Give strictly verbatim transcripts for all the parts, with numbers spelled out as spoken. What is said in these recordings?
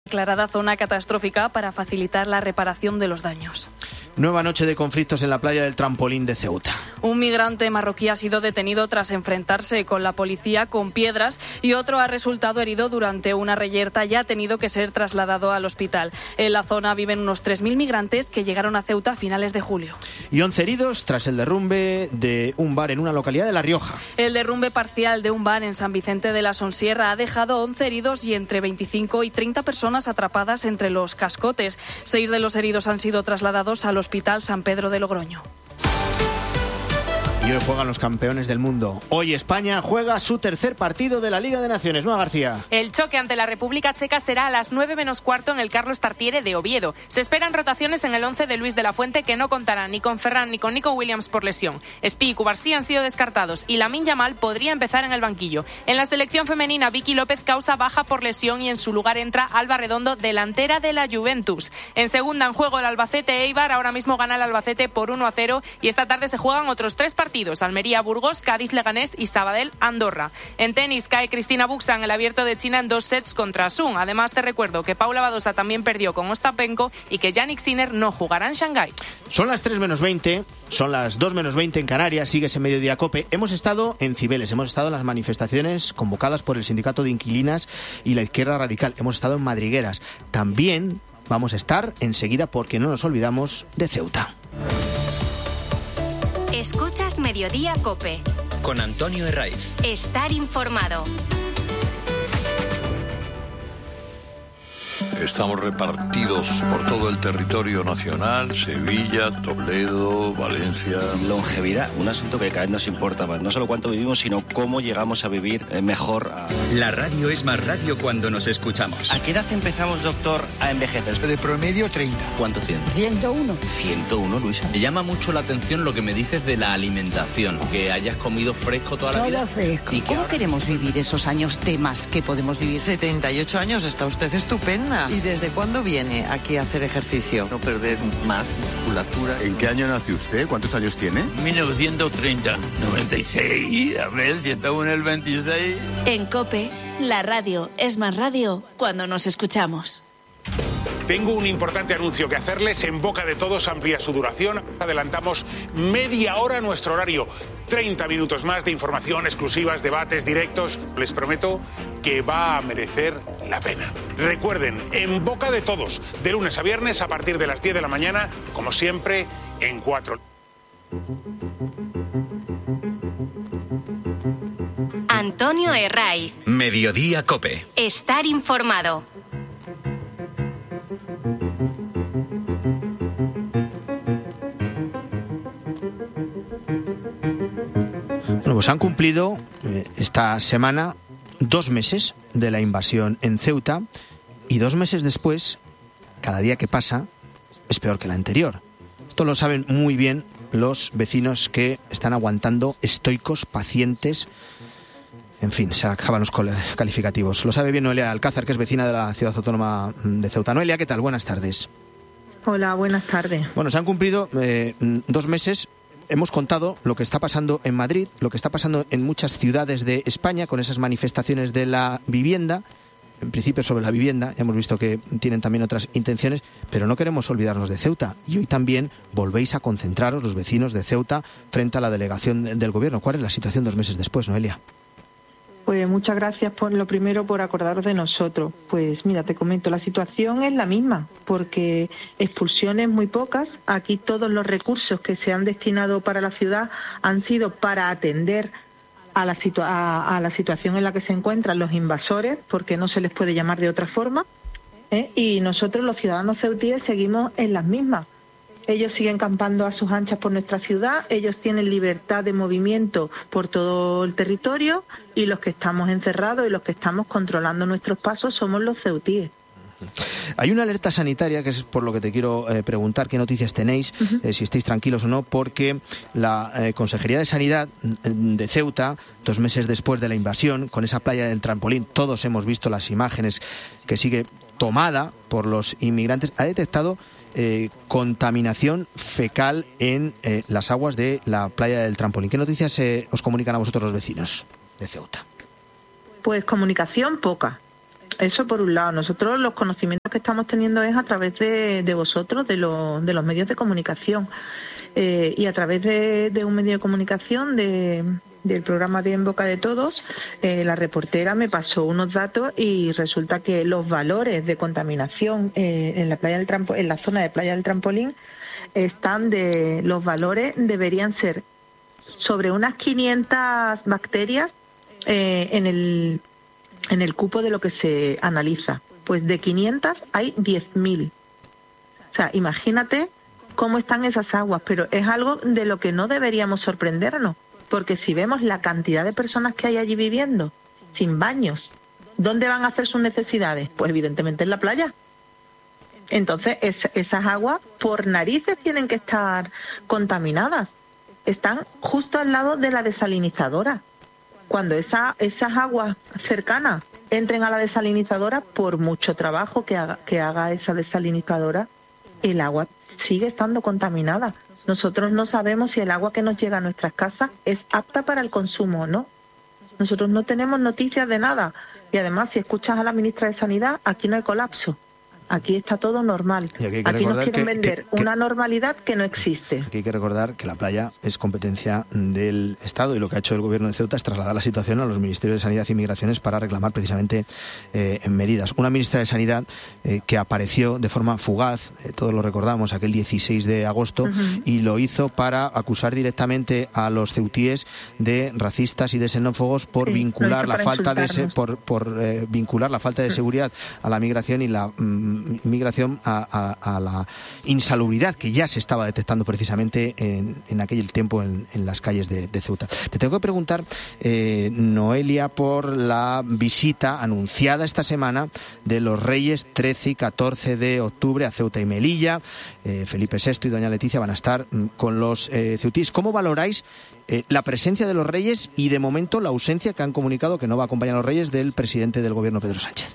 declarada zona catastrófica para facilitar la reparación de los daños. Nueva noche de conflictos en la playa del Trampolín de Ceuta. Un migrante marroquí ha sido detenido tras enfrentarse con la policía con piedras y otro ha resultado herido durante una reyerta y ha tenido que ser trasladado al hospital. En la zona viven unos tres mil migrantes que llegaron a Ceuta a finales de julio. Y once heridos tras el derrumbe de un bar en una localidad de La Rioja. El derrumbe parcial de un bar en San Vicente de la Sonsierra ha dejado once heridos y entre veinticinco y treinta personas atrapadas entre los cascotes. Seis de los heridos han sido trasladados al Hospital San Pedro de Logroño. Y hoy juegan los campeones del mundo. Hoy España juega su tercer partido de la Liga de Naciones. ¿No, García? El choque ante la República Checa será a las nueve menos cuarto en el Carlos Tartiere de Oviedo. Se esperan rotaciones en el once de Luis de la Fuente, que no contará ni con Ferran ni con Nico Williams por lesión. Spi y Cubarsí han sido descartados y Lamine Yamal podría empezar en el banquillo. En la selección femenina, Vicky López causa baja por lesión y en su lugar entra Alba Redondo, delantera de la Juventus. En segunda en juego el Albacete Eibar. Ahora mismo gana el Albacete por uno a cero y esta tarde se juegan otros tres partidos. Almería Burgos, Cádiz Leganés y Sabadell Andorra. En tenis cae Cristina Buxa en el Abierto de China en dos sets contra Sun. Además te recuerdo que Paula Badosa también perdió con Ostapenko y que Jannik Sinner no jugará en Shanghái. Son las tres menos veinte, son las dos menos veinte en Canarias, sigue ese Mediodía Cope. Hemos estado en Cibeles, hemos estado en las manifestaciones convocadas por el Sindicato de Inquilinas y la Izquierda Radical, hemos estado en Madrigueras. También vamos a estar enseguida, porque no nos olvidamos, de Ceuta. Escuchas Mediodía Cope. Con Antonio Herraiz. Estar informado. Estamos repartidos por todo el territorio nacional, Sevilla, Toledo, Valencia. Longevidad, un asunto que cada vez nos importa más. No solo cuánto vivimos, sino cómo llegamos a vivir mejor. A... La radio es más radio cuando nos escuchamos. ¿A qué edad empezamos, doctor, a envejecer? De promedio treinta. ¿Cuánto cien? ciento uno. ciento uno, Luisa. Me llama mucho la atención lo que me dices de la alimentación, que hayas comido fresco toda la Todo vida. Fresco. ¿Y cómo ahora... queremos vivir esos años temas que podemos vivir? setenta y ocho años, está usted estupenda. ¿Y desde cuándo viene aquí a hacer ejercicio? No perder más musculatura. ¿En qué año nació usted? ¿Cuántos años tiene? mil novecientos treinta. noventa y seis. A ver, si estamos en el veintiséis. En COPE, la radio es más radio cuando nos escuchamos. Tengo un importante anuncio que hacerles. En boca de todos amplía su duración. Adelantamos media hora nuestro horario. treinta minutos más de información, exclusivas, debates, directos. Les prometo que va a merecer la pena. Recuerden, en boca de todos, de lunes a viernes a partir de las diez de la mañana, como siempre, en cuatro. Antonio Herraiz. Mediodía Cope. Estar informado. Bueno, pues han cumplido eh, esta semana dos meses de la invasión en Ceuta y dos meses después, cada día que pasa es peor que el anterior. Esto lo saben muy bien los vecinos que están aguantando, estoicos, pacientes. En fin, se acaban los calificativos. Lo sabe bien Noelia Alcázar, que es vecina de la ciudad autónoma de Ceuta. Noelia, ¿qué tal? Buenas tardes. Hola, buenas tardes. Bueno, se han cumplido eh, dos meses. Hemos contado lo que está pasando en Madrid, lo que está pasando en muchas ciudades de España con esas manifestaciones de la vivienda. En principio sobre la vivienda, ya hemos visto que tienen también otras intenciones, pero no queremos olvidarnos de Ceuta. Y hoy también volvéis a concentraros, los vecinos de Ceuta, frente a la delegación del gobierno. ¿Cuál es la situación dos meses después, Noelia? Pues muchas gracias por lo primero por acordaros de nosotros. Pues mira, te comento, la situación es la misma, porque expulsiones muy pocas. Aquí todos los recursos que se han destinado para la ciudad han sido para atender a la, situa- a, a la situación en la que se encuentran los invasores, porque no se les puede llamar de otra forma, ¿eh? Y nosotros, los ciudadanos ceutíes, seguimos en las mismas. Ellos siguen campando a sus anchas por nuestra ciudad, ellos tienen libertad de movimiento por todo el territorio y los que estamos encerrados y los que estamos controlando nuestros pasos somos los ceutíes. Hay una alerta sanitaria, que es por lo que te quiero eh, preguntar qué noticias tenéis, uh-huh. eh, si estáis tranquilos o no, porque la eh, Consejería de Sanidad de Ceuta, dos meses después de la invasión, con esa playa del Trampolín, todos hemos visto las imágenes que sigue tomada por los inmigrantes, ha detectado eh, contaminación fecal en eh, las aguas de la playa del Trampolín. ¿Qué noticias eh, os comunican a vosotros los vecinos de Ceuta? Pues comunicación poca. eso por un lado. Nosotros los conocimientos que estamos teniendo es a través de, de vosotros, de, lo, de los medios de comunicación. Eh, y a través de, de un medio de comunicación, de, del programa de En Boca de Todos, eh, la reportera me pasó unos datos y resulta que los valores de contaminación eh, en la playa del Trampo, en la zona de Playa del Trampolín están de los valores deberían ser sobre unas quinientas bacterias eh, en el en el cupo de lo que se analiza. Pues de quinientas hay diez mil. O sea, imagínate cómo están esas aguas, pero es algo de lo que no deberíamos sorprendernos, porque si vemos la cantidad de personas que hay allí viviendo, sin baños, ¿dónde van a hacer sus necesidades? Pues evidentemente en la playa. Entonces es, esas aguas por narices tienen que estar contaminadas. Están justo al lado de la desalinizadora. Cuando esa, esas aguas cercanas entren a la desalinizadora, por mucho trabajo que haga, que haga esa desalinizadora, el agua sigue estando contaminada. Nosotros no sabemos si el agua que nos llega a nuestras casas es apta para el consumo o no. Nosotros no tenemos noticias de nada. Y además, si escuchas a la ministra de Sanidad, aquí no hay colapso. Aquí está todo normal. Y aquí hay que aquí nos quieren que, vender que, una normalidad que no existe. Aquí hay que recordar que la playa es competencia del Estado y lo que ha hecho el gobierno de Ceuta es trasladar la situación a los ministerios de Sanidad y Migraciones para reclamar precisamente eh, medidas. Una ministra de Sanidad eh, que apareció de forma fugaz, eh, todos lo recordamos, aquel dieciséis de agosto, uh-huh. y lo hizo para acusar directamente a los ceutíes de racistas y de xenófobos por sí, vincular la falta de se, por, por eh, vincular la falta de seguridad a la migración y la mm, migración a, a, a la insalubridad que ya se estaba detectando precisamente en, en aquel tiempo en, en las calles de, de Ceuta. Te tengo que preguntar, eh, Noelia, por la visita anunciada esta semana de los Reyes trece y catorce de octubre a Ceuta y Melilla. Eh, Felipe sexto y doña Leticia van a estar mm, con los eh, ceutíes. ¿Cómo valoráis eh, la presencia de los Reyes y de momento la ausencia que han comunicado que no va a acompañar a los Reyes del presidente del gobierno, Pedro Sánchez?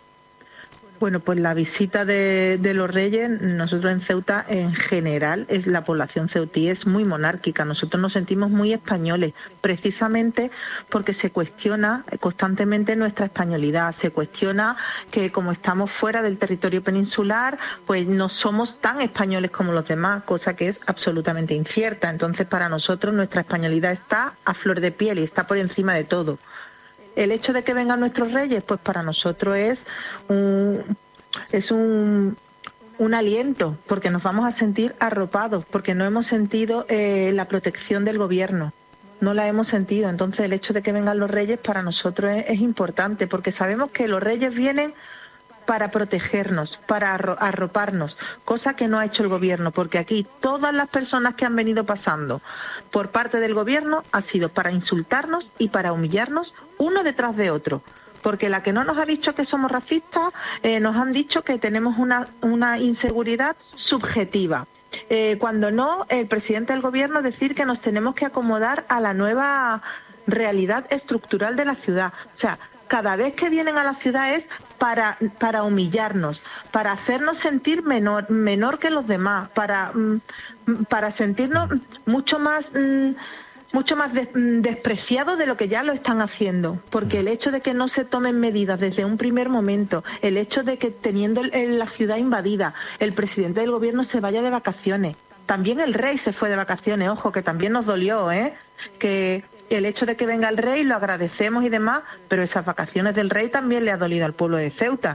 Bueno, pues la visita de, de los Reyes, nosotros en Ceuta en general, es la población ceutí es muy monárquica. Nosotros nos sentimos muy españoles, precisamente porque se cuestiona constantemente nuestra españolidad. Se cuestiona que como estamos fuera del territorio peninsular, pues no somos tan españoles como los demás, cosa que es absolutamente incierta. Entonces, para nosotros nuestra españolidad está a flor de piel y está por encima de todo. El hecho de que vengan nuestros reyes, pues para nosotros es un, es un, un aliento, porque nos vamos a sentir arropados, porque no hemos sentido eh, la protección del gobierno, no la hemos sentido. Entonces el hecho de que vengan los reyes para nosotros es, es importante, porque sabemos que los reyes vienen para protegernos, para arroparnos, cosa que no ha hecho el gobierno, porque aquí todas las personas que han venido pasando por parte del gobierno ha sido para insultarnos y para humillarnos uno detrás de otro. Porque la que no nos ha dicho que somos racistas, eh, nos han dicho que tenemos una, una inseguridad subjetiva. Eh, cuando no, el presidente del gobierno decir que nos tenemos que acomodar a la nueva realidad estructural de la ciudad. O sea, cada vez que vienen a la ciudad es para, para humillarnos, para hacernos sentir menor, menor que los demás, para, para sentirnos mucho más, mucho más de, despreciados de lo que ya lo están haciendo. Porque el hecho de que no se tomen medidas desde un primer momento, el hecho de que teniendo la ciudad invadida, el presidente del gobierno se vaya de vacaciones. También el rey se fue de vacaciones, ojo, que también nos dolió, ¿eh? Que el hecho de que venga el rey lo agradecemos y demás, pero esas vacaciones del rey también le ha dolido al pueblo de Ceuta.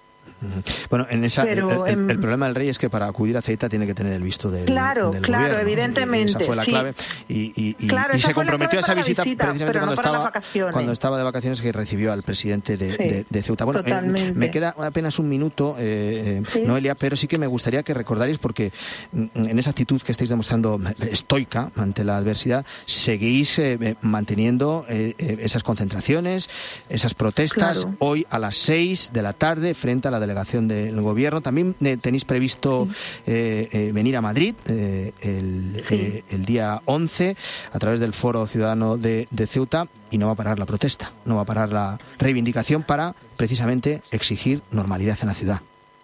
Bueno, en esa Pero, el, el, en... el problema del rey es que para acudir a Ceuta tiene que tener el visto del, claro, del claro, gobierno. Evidentemente. Y esa fue la sí. clave. Y, y, y, claro, y se comprometió a esa visita, visita precisamente cuando, no estaba, cuando estaba de vacaciones, que recibió al presidente de, sí, de, de Ceuta. Bueno, eh, me queda apenas un minuto, eh, ¿sí? Noelia, pero sí que me gustaría que recordarais, porque en esa actitud que estáis demostrando estoica ante la adversidad, seguís eh, manteniendo eh, esas concentraciones, esas protestas, claro. Hoy a las seis de la tarde frente a la delegación del gobierno. También eh, tenéis previsto sí. eh, eh, venir a Madrid eh, el, sí. eh, el día once a través del Foro Ciudadano de, de Ceuta, y no va a parar la protesta, no va a parar la reivindicación para precisamente exigir normalidad en la ciudad.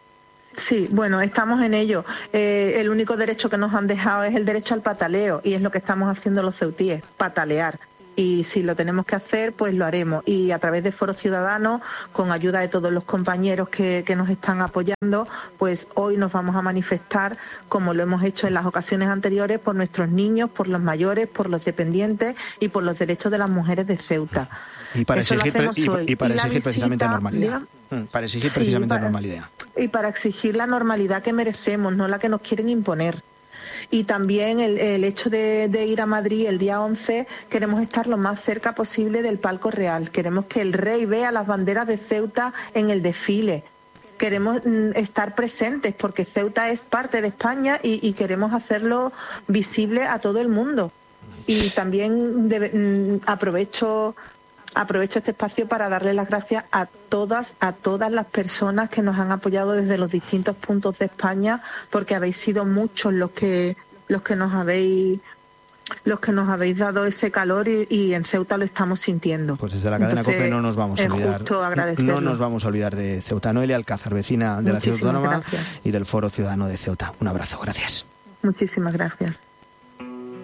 Sí, bueno, estamos en ello. Eh, el único derecho que nos han dejado es el derecho al pataleo, y es lo que estamos haciendo los ceutíes, patalear. y si lo tenemos que hacer, pues lo haremos. Y a través de Foro Ciudadano, con ayuda de todos los compañeros que, que nos están apoyando, pues hoy nos vamos a manifestar, como lo hemos hecho en las ocasiones anteriores, por nuestros niños, por los mayores, por los dependientes y por los derechos de las mujeres de Ceuta. Y para Eso exigir, lo hacemos y, hoy. y para Y la exigir visita, precisamente normalidad. diga, Para exigir Sí, precisamente para- normalidad. y para exigir la normalidad que merecemos, no la que nos quieren imponer. Y también el, el hecho de, de ir a Madrid el día once, queremos estar lo más cerca posible del palco real. Queremos que el rey vea las banderas de Ceuta en el desfile. Queremos mm, estar presentes porque Ceuta es parte de España y, y queremos hacerlo visible a todo el mundo. Y también debe- mm, aprovecho Aprovecho este espacio para darle las gracias a todas, a todas las personas que nos han apoyado desde los distintos puntos de España, porque habéis sido muchos los que los que nos habéis los que nos habéis dado ese calor y, y en Ceuta lo estamos sintiendo. Pues desde la cadena Entonces, COPE no nos vamos a es olvidar. justo agradecerlo. No nos vamos a olvidar de Ceuta. Noelia Alcázar, vecina de la Ciudad Muchísimas Autónoma gracias. y del Foro Ciudadano de Ceuta. Un abrazo, gracias. Muchísimas gracias.